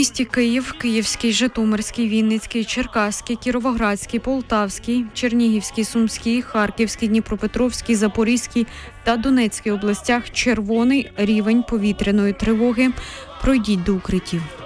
місті Київ, Київський, Житомирський, Вінницький, Черкаський, Кіровоградський, Полтавський, Чернігівський, Сумський, Харківський, Дніпропетровський, Запорізький та Донецький областях червоний рівень повітряної тривоги. Пройдіть до укриттів.